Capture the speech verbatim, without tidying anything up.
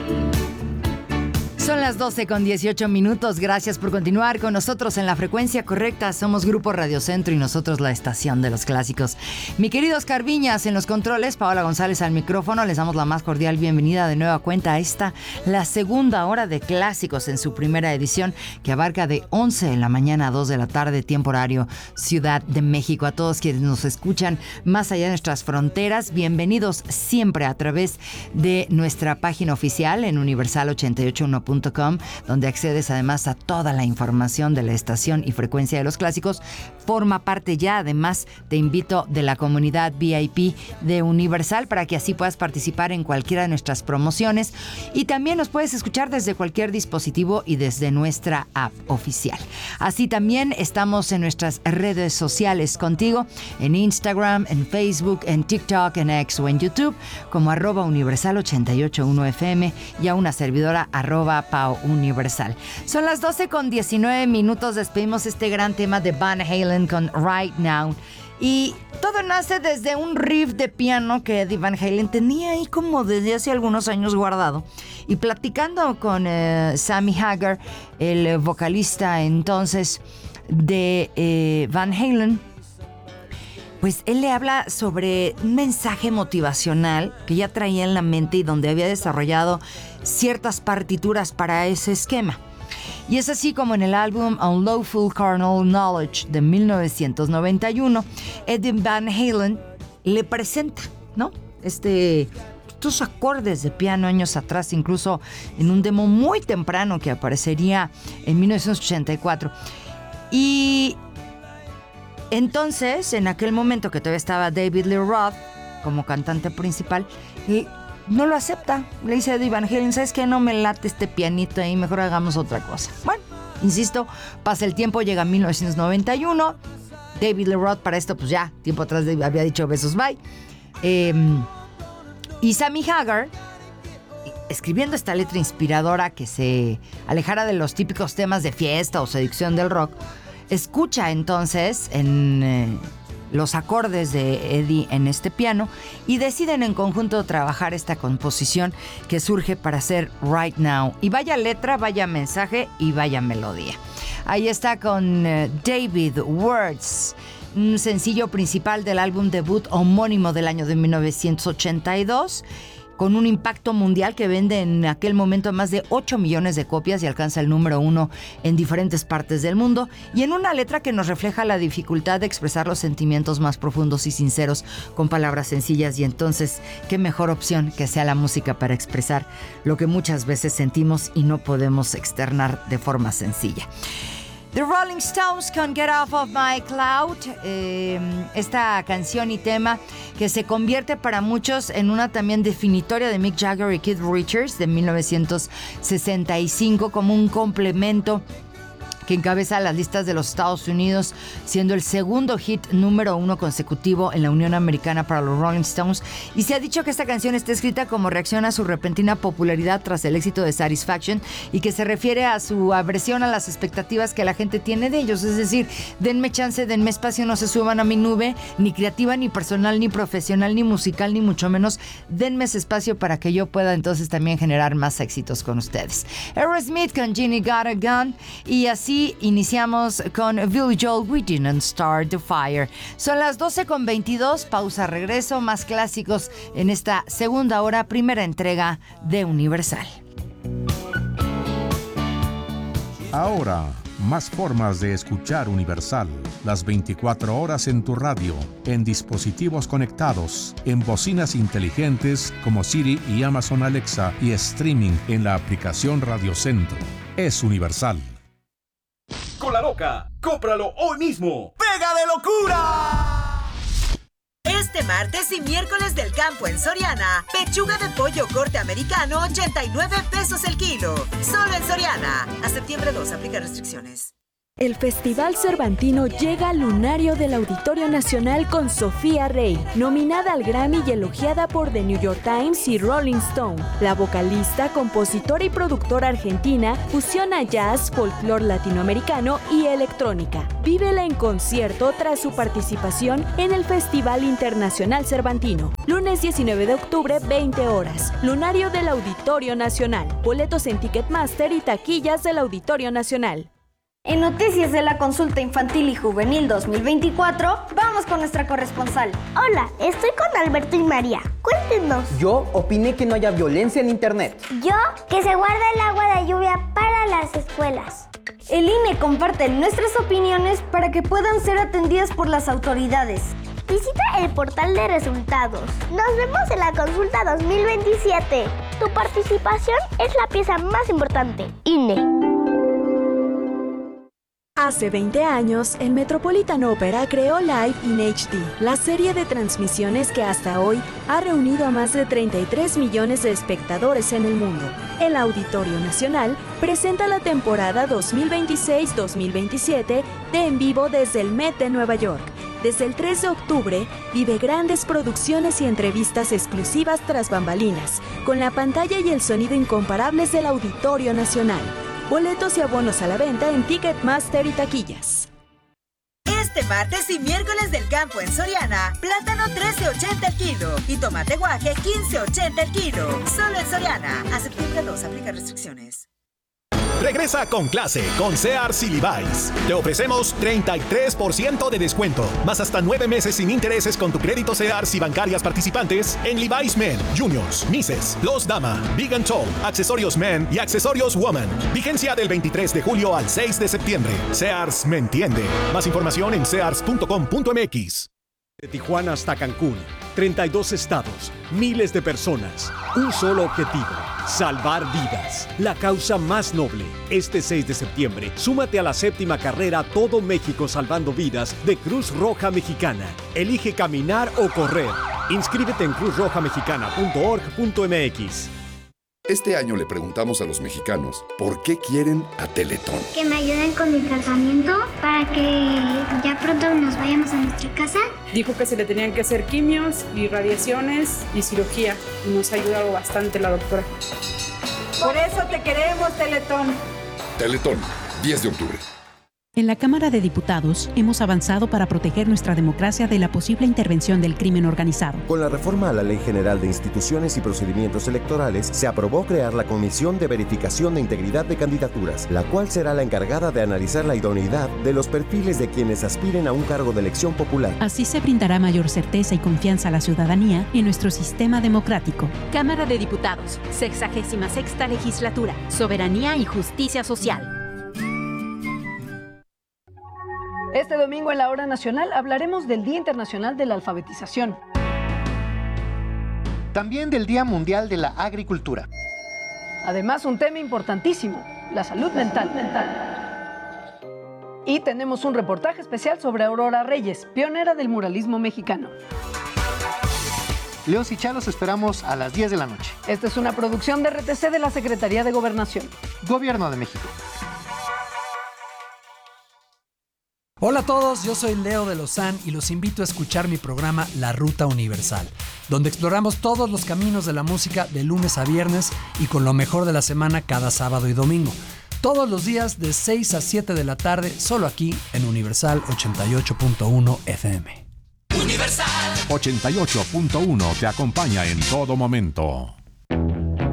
Son las doce con dieciocho minutos. Gracias por continuar con nosotros en la frecuencia correcta. Somos Grupo Radio Centro y nosotros la estación de los clásicos. Mi querido Oscar Viñas en los controles, Paola González al micrófono. Les damos la más cordial bienvenida de nueva cuenta a esta, la segunda hora de clásicos en su primera edición, que abarca de once de la mañana a dos de la tarde, tiempo horario Ciudad de México. A todos quienes nos escuchan más allá de nuestras fronteras, bienvenidos siempre a través de nuestra página oficial en universal ochenta y ocho punto uno punto com, donde accedes además a toda la información de la estación y frecuencia de los clásicos. Forma parte ya, además, te invito de la comunidad V I P de Universal para que así puedas participar en cualquiera de nuestras promociones, y también nos puedes escuchar desde cualquier dispositivo y desde nuestra app oficial. Así también estamos en nuestras redes sociales contigo, en Instagram, en Facebook, en TikTok, en X o en YouTube, como arroba universal ochenta y ocho punto uno F M, y a una servidora arroba Pau Universal. Son las doce con diecinueve minutos. Despedimos este gran tema de Van Halen con Right Now. Y todo nace desde un riff de piano que Eddie Van Halen tenía ahí como desde hace algunos años guardado. Y platicando con eh, Sammy Hagar, el vocalista entonces de eh, Van Halen, pues él le habla sobre un mensaje motivacional que ya traía en la mente y donde había desarrollado ciertas partituras para ese esquema. Y es así como en el álbum Unlawful Carnal Knowledge de mil novecientos noventa y uno, Eddie Van Halen le presenta, ¿no? Este, estos acordes de piano años atrás, incluso en un demo muy temprano que aparecería en mil novecientos ochenta y cuatro. Y entonces, en aquel momento que todavía estaba David Lee Roth como cantante principal, y no lo acepta. Le dice a Eddie Van Halen, ¿sabes qué? No me late este pianito ahí, mejor hagamos otra cosa. Bueno, insisto, pasa el tiempo, llega mil novecientos noventa y uno. David Lee Roth para esto, pues ya, tiempo atrás había dicho besos, bye. Eh, y Sammy Hagar, escribiendo esta letra inspiradora que se alejara de los típicos temas de fiesta o seducción del rock, escucha entonces en eh, los acordes de Eddie en este piano y deciden en conjunto trabajar esta composición que surge para hacer Right Now. Y vaya letra, vaya mensaje y vaya melodía. Ahí está con eh, David Words, un sencillo principal del álbum debut homónimo del año de mil novecientos ochenta y dos, con un impacto mundial que vende en aquel momento más de ocho millones de copias y alcanza el número uno en diferentes partes del mundo, y en una letra que nos refleja la dificultad de expresar los sentimientos más profundos y sinceros con palabras sencillas. Y entonces, qué mejor opción que sea la música para expresar lo que muchas veces sentimos y no podemos externar de forma sencilla. The Rolling Stones con Get Off of My Cloud, eh, esta canción y tema que se convierte para muchos en una también definitoria de Mick Jagger y Keith Richards de mil novecientos sesenta y cinco, como un complemento que encabeza las listas de los Estados Unidos, siendo el segundo hit número uno consecutivo en la Unión Americana para los Rolling Stones. Y se ha dicho que esta canción está escrita como reacción a su repentina popularidad tras el éxito de Satisfaction, y que se refiere a su aversión a las expectativas que la gente tiene de ellos. Es decir, denme chance, denme espacio, no se suban a mi nube, ni creativa, ni personal, ni profesional, ni musical, ni mucho menos. Denme ese espacio para que yo pueda entonces también generar más éxitos con ustedes. Aerosmith con Ginny Got a Gun, y así iniciamos con Billy Joel, We Didn't Start the Fire. Son las doce con veintidós, pausa, regreso, más clásicos en esta segunda hora, primera entrega de Universal. Ahora, más formas de escuchar Universal. Las veinticuatro horas en tu radio, en dispositivos conectados, en bocinas inteligentes como Siri y Amazon Alexa, y streaming en la aplicación Radio Centro. Es Universal. Con la loca, cómpralo hoy mismo. ¡Pega de locura! Este martes y miércoles del campo en Soriana, pechuga de pollo corte americano, ochenta y nueve pesos el kilo. Solo en Soriana. A septiembre dos, aplica restricciones. El Festival Cervantino llega al lunario del Auditorio Nacional con Sofía Rey, nominada al Grammy y elogiada por The New York Times y Rolling Stone. La vocalista, compositora y productora argentina fusiona jazz, folclore latinoamericano y electrónica. Vívela en concierto tras su participación en el Festival Internacional Cervantino. Lunes diecinueve de octubre, veinte horas. Lunario del Auditorio Nacional. Boletos en Ticketmaster y taquillas del Auditorio Nacional. En Noticias de la Consulta Infantil y Juvenil dos mil veinticuatro, vamos con nuestra corresponsal. Hola, estoy con Alberto y María. Cuéntenos. Yo opiné que no haya violencia en internet. Yo, que se guarda el agua de lluvia para las escuelas. El I N E comparte nuestras opiniones para que puedan ser atendidas por las autoridades. Visita el portal de resultados. Nos vemos en la Consulta dos mil veintisiete. Tu participación es la pieza más importante. I N E. Hace veinte años, el Metropolitan Opera creó Live in H D, la serie de transmisiones que hasta hoy ha reunido a más de treinta y tres millones de espectadores en el mundo. El Auditorio Nacional presenta la temporada dos mil veintiséis dos mil veintisiete de En Vivo desde el Met de Nueva York. Desde el tres de octubre, vive grandes producciones y entrevistas exclusivas tras bambalinas, con la pantalla y el sonido incomparables del Auditorio Nacional. Boletos y abonos a la venta en Ticketmaster y taquillas. Este martes y miércoles del campo en Soriana, plátano trece ochenta el kilo y tomate guaje quince ochenta el kilo. Solo en Soriana. A septiembre dos, aplica restricciones. Regresa con clase con Sears y Levi's. Te ofrecemos treinta y tres por ciento de descuento, más hasta nueve meses sin intereses con tu crédito Sears y bancarias participantes en Levi's Men, Juniors, Misses, Los Dama, Big and Tall, accesorios Men y accesorios Woman. Vigencia del veintitrés de julio al seis de septiembre. Sears me entiende. Más información en sears punto com punto m x. De Tijuana hasta Cancún, treinta y dos estados, miles de personas, un solo objetivo, salvar vidas. La causa más noble. Este seis de septiembre, súmate a la séptima carrera Todo México Salvando Vidas de Cruz Roja Mexicana. Elige caminar o correr. Inscríbete en cruz roja mexicana punto org punto m x. Este año le preguntamos a los mexicanos por qué quieren a Teletón. Que me ayuden con mi tratamiento para que ya pronto nos vayamos a nuestra casa. Dijo que se le tenían que hacer quimios y radiaciones y cirugía. Y nos ha ayudado bastante la doctora. Por eso te queremos, Teletón. Teletón, diez de octubre. En la Cámara de Diputados hemos avanzado para proteger nuestra democracia de la posible intervención del crimen organizado. Con la reforma a la Ley General de Instituciones y Procedimientos Electorales, se aprobó crear la Comisión de Verificación de Integridad de Candidaturas, la cual será la encargada de analizar la idoneidad de los perfiles de quienes aspiren a un cargo de elección popular. Así se brindará mayor certeza y confianza a la ciudadanía en nuestro sistema democrático. Cámara de Diputados, sexagésima sexta legislatura, Soberanía y Justicia Social. Este domingo en la Hora Nacional hablaremos del Día Internacional de la Alfabetización. También del Día Mundial de la Agricultura. Además, un tema importantísimo, la salud mental. Y tenemos un reportaje especial sobre Aurora Reyes, pionera del muralismo mexicano. Leos y Chalos esperamos a las diez de la noche. Esta es una producción de R T C de la Secretaría de Gobernación. Gobierno de México. Hola a todos, yo soy Leo de Lozán y los invito a escuchar mi programa La Ruta Universal, donde exploramos todos los caminos de la música de lunes a viernes y con lo mejor de la semana cada sábado y domingo. Todos los días de seis a siete de la tarde, solo aquí en Universal ochenta y ocho punto uno F M. Universal ochenta y ocho punto uno te acompaña en todo momento.